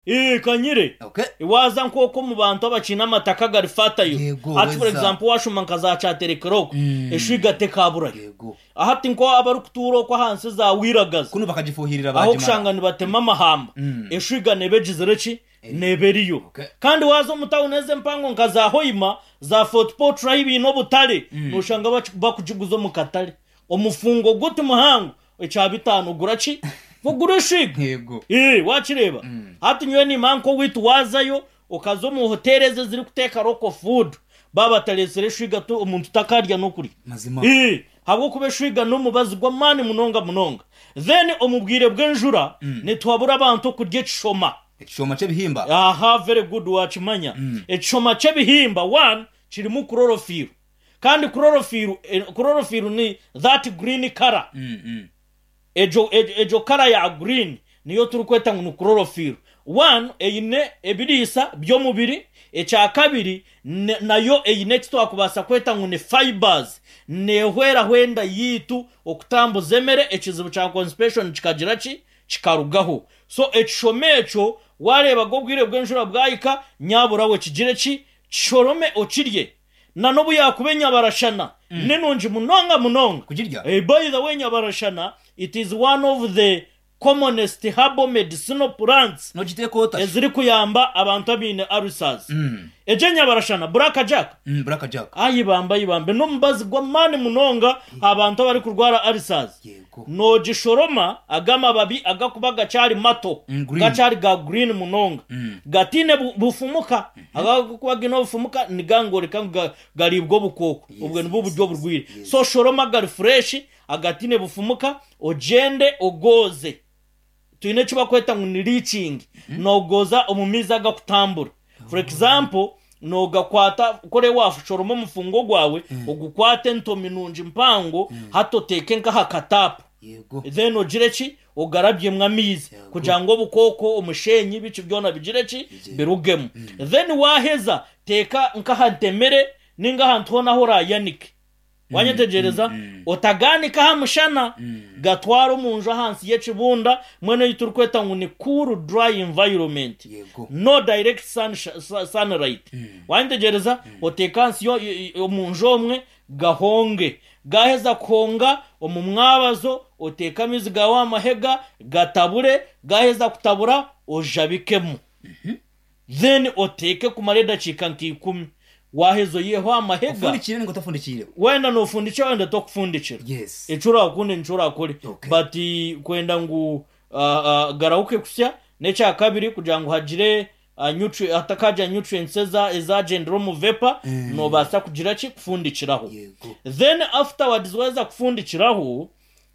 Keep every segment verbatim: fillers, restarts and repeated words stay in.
eh kanyire okay iwaza nkoko mu bantu abakina amataka garifata yo ati for example washuma nkazacha terekeroko mm. eshiga tekabura yego ahati nko abari kuturo ko hanse za wiragaza kuno bakagifuhirira baje aho kushangana batema amahamba mm. eshiga nebegizereki neberiyo okay. kandi wazo mutawuneze mpango nkazahoyima za football try ibintu butale mm. nushanga bakujiguzo mu katale omufungo guti muhango echa bitanu gurachi vugurishiga yego eh wachireba mm. hati nywe ni manko witu wazayo okazo mu hoteleze ziri kuteka roko food baba talesere shiga to umuntu takarya nokuri mazima eh habo kubeshiga no mubazigwa mani munonga munonga then omubwire bwenjura mm. ne twabura abantu kurye choma echoma chebihimba aha very good watchmanya mm. echoma chebihimba one chiri mu chlorophyll kandi chlorophyll eh, chlorophyll ni that green color mm -hmm. ejo ejo, ejo color ya green niyo turukweta ngo chlorophyll one eyine ebirisa byo mubiri echa kabiri nayo eyine kitwakubasa kweta ngo ne fibers nehwera hwenda yitu okutambuza emere ekizibu cha constipation kikagira ki kikarugaho so echomecho wareba gobwire bwenjura bwayika nyaburawe kigire ki chorome okirye na nobu yakubenya barashana mm. nenonje munonga munonga kugirya eh by the way nyabarashana it is one of the commonest herbal medicinal plants no gitekota eziri kuyamba abantu abine ulcers mm. ejenya barashana braka jack mm braka jack ayibamba yibambe no mbazi gwa mani munonga yeah. abantu bari kurwara ulcers yego no gishoroma agama babi agakubaga cyari mato mm, gacari ga green munonga mm. gatine bu, bufumuka mm -hmm. agakubaga no bufumuka nigangore kanga garibwo bukoko yes, ubwo nibo buryo burwire yes. so shoroma gar fresh agatine bufumuka ogende ogoze tuine chiba kweta ngo reaching mm -hmm. no goza omumiza agakutambura for example no gakwata kore wafshoroma mufungo gwawe mm. ogukwate ntomi nunji mpango mm. hato teke nka hakatapu yego then ogireki ogarabye mwamizi kujango bukoko omushenyi bici byona bigireki birugemu mm. then waheza teka nka hantemere ninga hantona hora yanike wanyetegereza mm, mm, otaganika hamushana mm. gatwaro munjo hansi yekibunda mwene yiturkweta ngo ni cool dry environment yego. no direct sun sunlight mm. wanyetegereza mm. otekansi yo munjo omwe gahonge gaheza konga omumwabazo otekamizi gawa mahega gatabure gaheza kutabura ojabikemu mm -hmm. then oteke kumareda chika nkikumi wahezo yeho amahega ufundikire ngo tafundikire wenda no fundikire wenda to kufundikira yes ecura akune ncura akore okay. but kwenda ngu uh, uh, garauke kusya necha kabiri kugira ngo hagire uh, nutrient atakaja nutrients eza eza gendromo vapor mm. no basa kugira ki kufundikiraho then afterwards weza kufundikiraho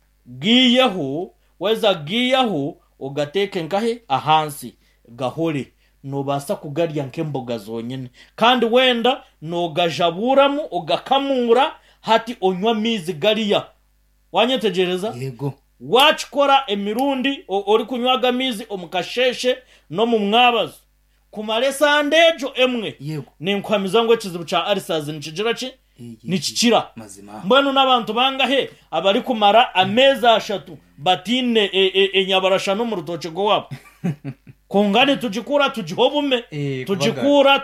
giyeho weza giyeho ogateke nkahe ahansi gahore no basa kugarya nkemboga zonyene kandi wenda no gajaburamu ogakamura hati onywa mizi gariya wanyetegereza yego wachikora emirundi ori kunywaga mizi omukasheshe no mu mwabazo kumaresa ndejo emwe yego ninkwamiza ngo kizibu cha ulcers nikigira ki nikikira mazima mbano nabantu bangahe abari kumara ameza ashatu batine enyabarasha no mu rutoke go wabo kongane tujikura tujihobume e, tujikura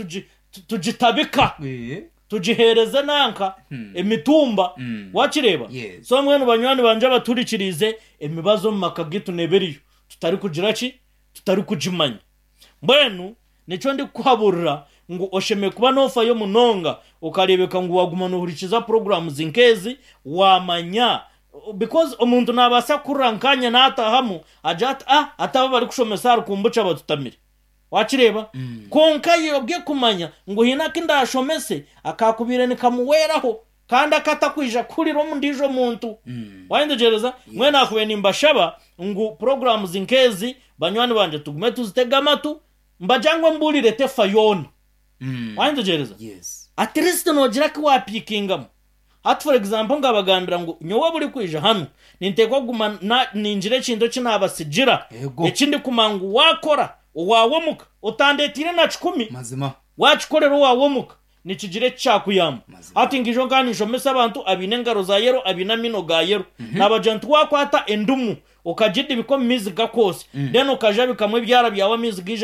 tujitabika e. tujihereze nanka hmm. emitumba hmm. wakireba yes. so mwene banywani banje baturikirize emibazo mu makagitu neberiyo tutari kugira ki tutari kujimanya mbenu nico ndi kuhaburira ngo osheme kuba nofa yo munonga ukarebeka ngo waguma no hurikiza programs zinkezi wamanya because omuntu nabasa kurankanya natahamu ajata ah ataba bari kushomesa rukumbuca batutamire wakireba mm. konka yobye kumanya ngo hinaka ndashomese akakubire nikamuweraho kandi akatakwija kuri ro mundijo muntu mm. wayendegereza yes. mwena akwe nimbashaba ngo programs zinkezi banywani banje tugume tuzitegama mbajangwe mbulire tefayoni mm. wayendegereza yes at least no jiraki wapikingamo at for example ngabagambira ngo nyowe buri kwija hano nintekwa guma ninjire chindo kinabasigira ekindi kumangu wakora wawomuka utandetire na kumi mazima wachikorero wawomuka nikigire cyakuyamba ati ngijo nganisho mesa abantu abine ngaro za yero abina mino ga yero mm -hmm. nabajantu wakwata endumu ukagidde biko mizi gakose mm. then ukaja bikamwe byara byawa mizi